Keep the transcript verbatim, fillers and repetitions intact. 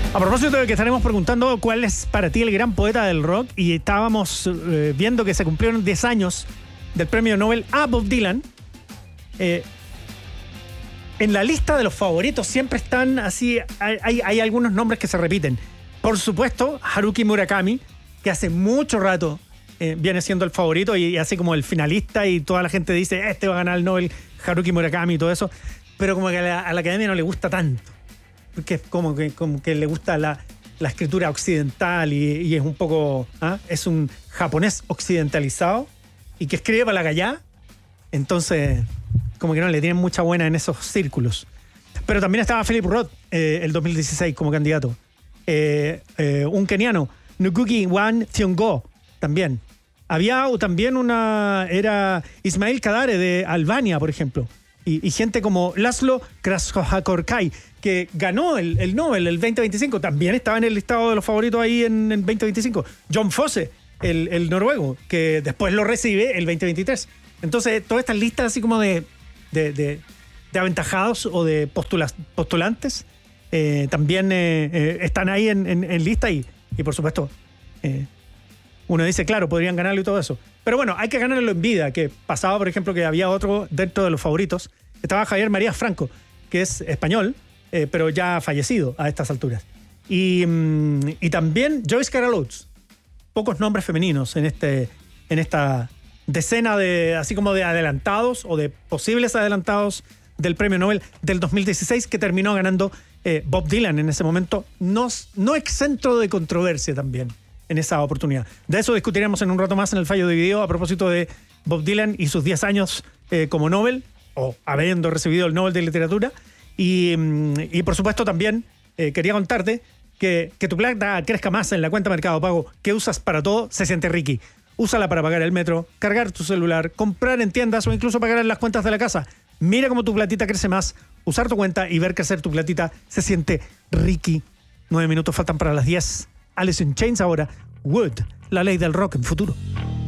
A propósito de que estaremos preguntando cuál es para ti el gran poeta del rock, y estábamos eh, viendo que se cumplieron diez años del premio Nobel a Bob Dylan. Eh, en la lista de los favoritos siempre están así, hay, hay, hay algunos nombres que se repiten. Por supuesto, Haruki Murakami, que hace mucho rato eh, viene siendo el favorito y, y así como el finalista, y toda la gente dice, este va a ganar el Nobel, Haruki Murakami y todo eso, pero como que a la, a la academia no le gusta tanto. Porque es como que, como que le gusta la, la escritura occidental y, y es un poco... ¿ah? Es un japonés occidentalizado y que escribe para la gallá. Entonces, como que no le tienen mucha buena en esos círculos. Pero también estaba Philip Roth, eh, el dos mil dieciséis, como candidato. Eh, eh, un keniano, Ngugi Wa Thiong'o, también. Había también una... Era Ismail Kadare de Albania, por ejemplo. Y, y gente como Laszlo Krasnojarkai, que ganó el, el Nobel el veinte veinticinco, también estaba en el listado de los favoritos ahí en el veinte veinticinco. John Fosse, el, el noruego, que después lo recibe el veinte veintitrés. Entonces, todas estas listas así como de, de, de, de aventajados o de postulas, postulantes eh, también eh, eh, están ahí en, en, en lista y, y por supuesto, eh, uno dice, claro, podrían ganarlo y todo eso. Pero bueno, hay que ganarlo en vida, que pasaba, por ejemplo, que había otro dentro de los favoritos. Estaba Javier Marías Franco, que es español, eh, pero ya fallecido a estas alturas. Y, mm, y también Joyce Carol Oates. Pocos nombres femeninos en, este, en esta decena de, así como de adelantados o de posibles adelantados del premio Nobel del dos mil dieciséis, que terminó ganando eh, Bob Dylan en ese momento, no, no exento de controversia también en esa oportunidad. De eso discutiremos en un rato más en el fallo dividido a propósito de Bob Dylan y sus diez años eh, como Nobel, o habiendo recibido el Nobel de Literatura. Y, y por supuesto también eh, quería contarte que, que tu plata crezca más en la cuenta Mercado Pago que usas para todo, se siente Ricky. Úsala para pagar el metro, cargar tu celular, comprar en tiendas o incluso pagar en las cuentas de la casa. Mira cómo tu platita crece más. Usar tu cuenta y ver crecer tu platita se siente Ricky. Nueve minutos faltan para las diez. Alice in Chains ahora. Wood, la ley del rock en futuro.